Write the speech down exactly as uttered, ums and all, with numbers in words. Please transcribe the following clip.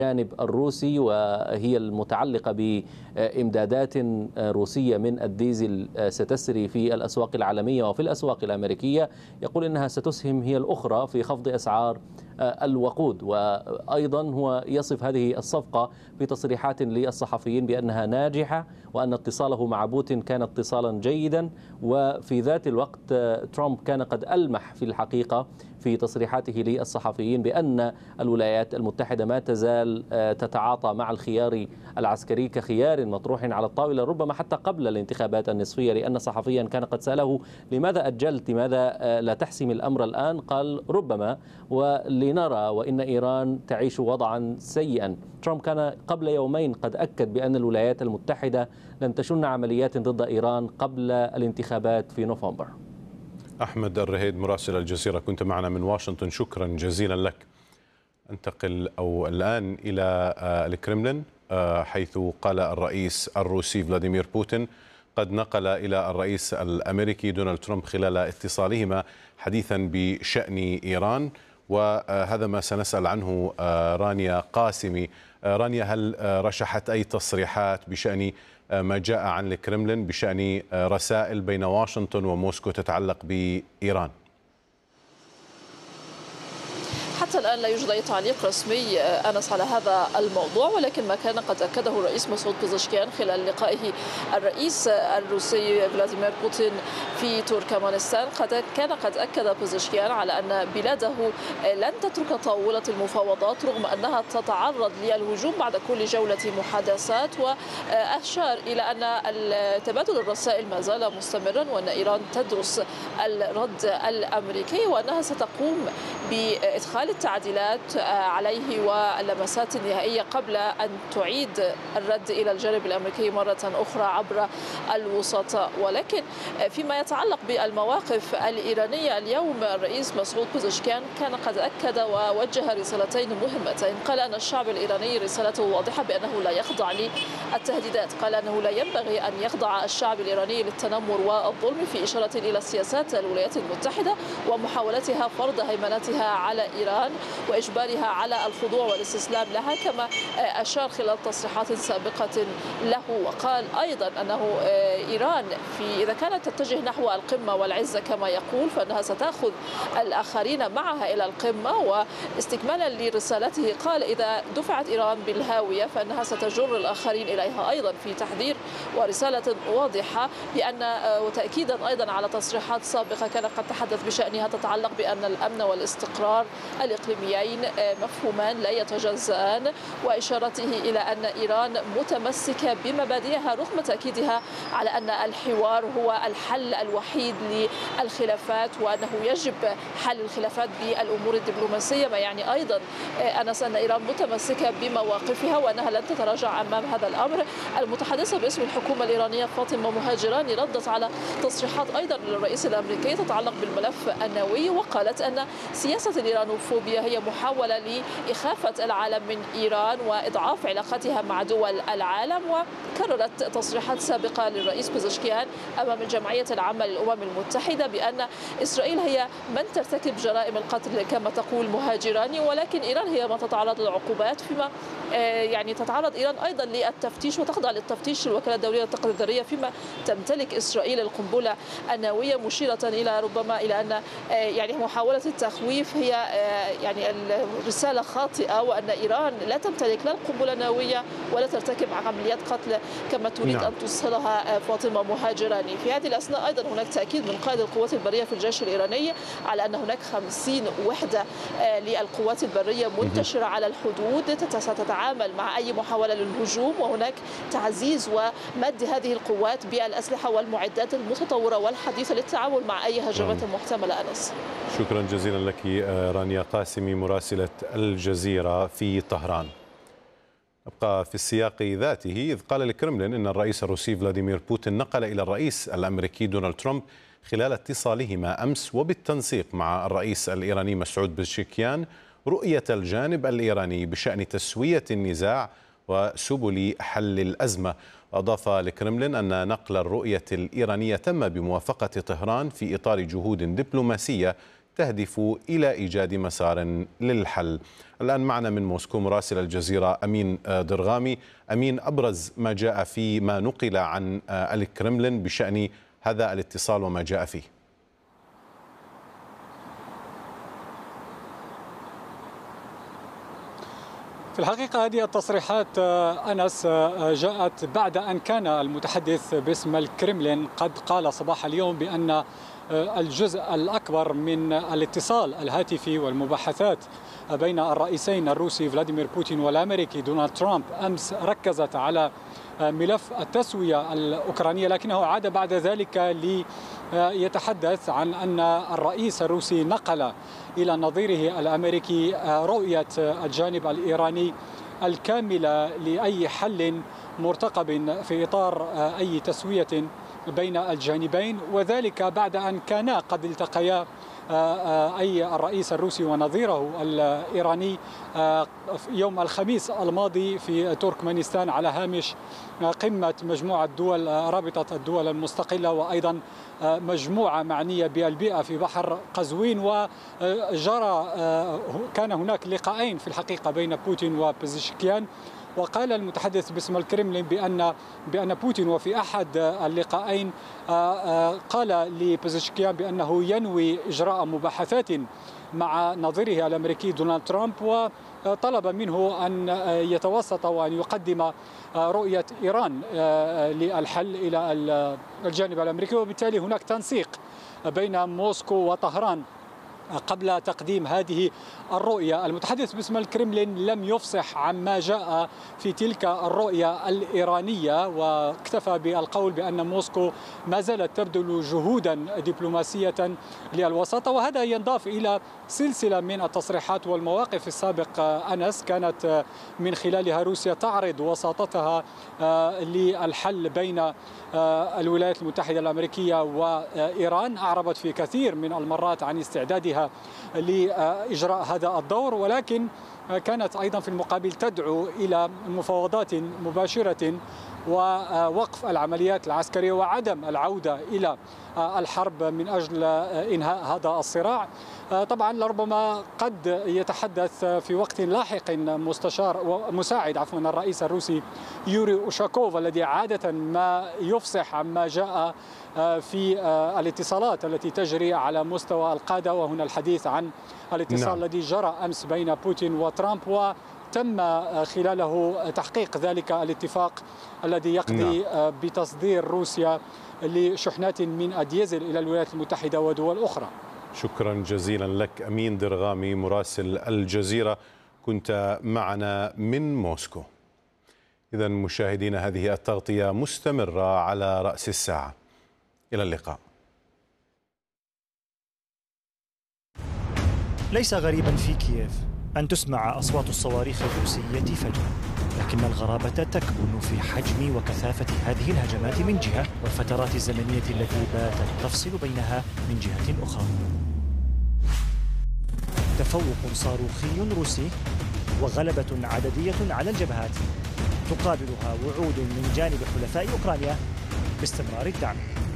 الجانب الروسي، وهي المتعلقة بإمدادات روسية من الديزل ستسري في الأسواق العالمية وفي الأسواق الأمريكية. يقول إنها ستسهم هي الأخرى في خفض أسعار الوقود. وأيضا هو يصف هذه الصفقة في تصريحات للصحفيين بأنها ناجحة، وأن اتصاله مع بوتين كان اتصالا جيدا. وفي ذات الوقت ترامب كان قد ألمح في الحقيقة في تصريحاته للصحفيين بأن الولايات المتحدة ما تزال تتعاطى مع الخيار العسكري كخيار مطروح على الطاولة، ربما حتى قبل الانتخابات النصفية، لأن صحفيا كان قد سأله لماذا أجلت، لماذا لا تحسم الأمر الآن؟ قال ربما ولنرى، وإن إيران تعيش وضعا سيئا. ترامب كان قبل يومين قد أكد بأن الولايات المتحدة لن تشن عمليات ضد إيران قبل الانتخابات في نوفمبر. أحمد الرهيد مراسل الجزيرة كنت معنا من واشنطن، شكرا جزيلا لك. انتقل أو الآن إلى الكرملين، حيث قال الرئيس الروسي فلاديمير بوتين قد نقل إلى الرئيس الأمريكي دونالد ترامب خلال اتصالهما حديثا بشأن إيران، وهذا ما سنسأل عنه رانيا قاسمي. رانيا، هل رشحت أي تصريحات بشأن ما جاء عن الكرملين بشأن رسائل بين واشنطن وموسكو تتعلق بإيران؟ حتى الآن لا يوجد أي تعليق رسمي أنس على هذا الموضوع، ولكن ما كان قد أكده الرئيس مسعود بزشكيان خلال لقائه الرئيس الروسي فلاديمير بوتين في تركمانستان. قد كان قد أكد بزشكيان على أن بلاده لن تترك طاولة المفاوضات رغم أنها تتعرض للهجوم بعد كل جولة محادثات، وأشار إلى أن تبادل الرسائل ما زال مستمرا، وأن إيران تدرس الرد الأمريكي، وأنها ستقوم بإدخال التعديلات عليه واللمسات النهائية قبل أن تعيد الرد إلى الجانب الأمريكي مرة أخرى عبر الوسطاء. ولكن فيما يتعلق بالمواقف الإيرانية، اليوم الرئيس مسعود بزشكيان كان قد أكد ووجه رسالتين مهمتين. قال أن الشعب الإيراني رسالته واضحة بأنه لا يخضع للتهديدات. قال أنه لا ينبغي أن يخضع الشعب الإيراني للتنمر والظلم، في إشارة إلى سياسات الولايات المتحدة ومحاولتها فرض هيمنتها على إيران وإجبارها على الخضوع والاستسلام لها، كما أشار خلال تصريحات سابقة له. وقال أيضا أنه إيران في إذا كانت تتجه نحو القمة والعزة كما يقول، فإنها ستأخذ الآخرين معها إلى القمة. واستكمالا لرسالته قال إذا دفعت إيران بالهاوية فإنها ستجر الآخرين إليها، أيضا في تحذير ورسالة واضحة بأن وتأكيدا أيضا على تصريحات سابقة كان قد تحدث بشأنها تتعلق بأن الأمن والاستقرار الإقليميين مفهومان لا يتجزأان، وإشارته إلى أن إيران متمسكة بمبادئها رغم تأكيدها على أن الحوار هو الحل الوحيد للخلافات، وأنه يجب حل الخلافات بالأمور الدبلوماسية. ما يعني أيضا أنس أن إيران متمسكة بمواقفها وأنها لن تتراجع أمام هذا الأمر. المتحدثة باسم الحكومة الإيرانية فاطمة مهاجراني ردت على تصريحات أيضا للرئيس الأمريكي تتعلق بالملف النووي، وقالت أن سياسة الإيرانوفوبيا هي محاولة لإخافة العالم من إيران وإضعاف علاقتها مع دول العالم. وكررت تصريحات سابقة للرئيس بزشكيان أمام الجمعية العامة للأمم المتحدة بأن إسرائيل هي من ترتكب جرائم القتل كما تقول مهاجراني، ولكن إيران هي من تتعرض للعقوبات، فيما يعني تتعرض إيران أيضا للتفتيش وتخضع للتفتيش الوكالة الدولية للطاقة الذرية، فيما تمتلك إسرائيل القنبلة النووية، مشيرة إلى ربما إلى أن يعني محاولة التخويف هي يعني الرسالة خاطئة، وأن إيران لا تمتلك لا القنبلة النووية ولا ترتكب عمليات قتل كما تريد نعم. أن توصلها فاطمة مهاجراني. في هذه الأثناء أيضا هناك تأكيد من قائد القوات البرية في الجيش الإيراني على أن هناك خمسين وحدة للقوات البرية منتشرة على الحدود ستتعامل مع أي محاولة للهجوم، وهناك تعزيز ومد هذه القوات بالأسلحة والمعدات المتطورة والحديثة للتعامل مع أي هجمات محتملة. أنس، شكرا جزيلا لك رانيا قاسمي مراسلة الجزيرة في طهران. أبقى في السياق ذاته، إذ قال الكرملين إن الرئيس الروسي فلاديمير بوتين نقل إلى الرئيس الأمريكي دونالد ترامب خلال اتصالهما أمس وبالتنسيق مع الرئيس الإيراني مسعود بزشكيان رؤية الجانب الإيراني بشأن تسوية النزاع وسبل حل الأزمة. أضاف الكرملين أن نقل الرؤية الإيرانية تم بموافقة طهران في إطار جهود دبلوماسية تهدف إلى إيجاد مسار للحل. الآن معنا من موسكو مراسل الجزيرة أمين درغامي. أمين، أبرز ما جاء في ما نقل عن الكرملين بشأن هذا الاتصال وما جاء فيه. في الحقيقة هذه التصريحات أنس جاءت بعد أن كان المتحدث باسم الكرملين قد قال صباح اليوم بأن الجزء الأكبر من الاتصال الهاتفي والمباحثات بين الرئيسين الروسي فلاديمير بوتين والأمريكي دونالد ترامب أمس ركزت على ملف التسوية الأوكرانية، لكنه عاد بعد ذلك ليتحدث عن أن الرئيس الروسي نقل إلى نظيره الأمريكي رؤية الجانب الإيراني الكاملة لأي حل مرتقب في إطار أي تسوية بين الجانبين، وذلك بعد أن كانا قد التقيا أي الرئيس الروسي ونظيره الإيراني يوم الخميس الماضي في تركمانستان على هامش قمة مجموعة دول رابطة الدول المستقلة، وأيضا مجموعة معنية بالبيئة في بحر قزوين. وجرى كان هناك لقاءين في الحقيقة بين بوتين وبزشكيان، وقال المتحدث باسم الكرملين بأن بأن بوتين وفي أحد اللقاءين قال لبزشكيان بأنه ينوي إجراء مباحثات مع نظيره الأمريكي دونالد ترامب، وطلب منه أن يتوسط وأن يقدم رؤية إيران للحل إلى الجانب الأمريكي، وبالتالي هناك تنسيق بين موسكو وطهران قبل تقديم هذه الرؤية. المتحدث باسم الكرملين لم يفصح عما جاء في تلك الرؤية الإيرانية، واكتفى بالقول بأن موسكو ما زالت تبذل جهودا دبلوماسية للوساطة، وهذا ينضاف إلى سلسلة من التصريحات والمواقف السابق أنس كانت من خلالها روسيا تعرض وساطتها للحل بين الولايات المتحدة الأمريكية وإيران. أعربت في كثير من المرات عن استعدادها لإجراء هذا الدور، ولكن كانت أيضا في المقابل تدعو إلى مفاوضات مباشرة ووقف العمليات العسكرية وعدم العودة إلى الحرب من أجل إنهاء هذا الصراع. طبعا لربما قد يتحدث في وقت لاحق مستشار ومساعد عفوا الرئيس الروسي يوري أوشاكوف الذي عادة ما يفصح عما جاء في الاتصالات التي تجري على مستوى القادة، وهنا الحديث عن الاتصال نعم. الذي جرى أمس بين بوتين وترامب، وتم خلاله تحقيق ذلك الاتفاق الذي يقضي نعم. بتصدير روسيا لشحنات من الديزل إلى الولايات المتحدة ودول أخرى. شكرا جزيلا لك أمين درغامي مراسل الجزيرة، كنت معنا من موسكو. إذا مشاهدينا هذه التغطية مستمرة على رأس الساعة. إلى اللقاء. ليس غريبا في كييف أن تسمع أصوات الصواريخ الروسية فجأة، لكن الغرابة تكمن في حجم وكثافة هذه الهجمات من جهة، والفترات الزمنية التي باتت تفصل بينها من جهة أخرى. تفوق صاروخي روسي وغلبة عددية على الجبهات تقابلها وعود من جانب حلفاء أوكرانيا باستمرار الدعم.